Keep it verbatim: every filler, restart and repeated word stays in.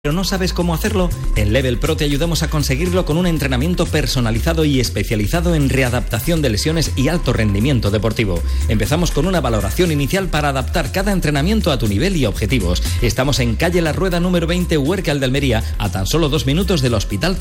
¿Pero no sabes cómo hacerlo? En Level Pro te ayudamos a conseguirlo con un entrenamiento personalizado y especializado en readaptación de lesiones y alto rendimiento deportivo. Empezamos con una valoración inicial para adaptar cada entrenamiento a tu nivel y objetivos. Estamos en calle La Rueda número veinte, Huércal de Almería, a tan solo dos minutos del Hospital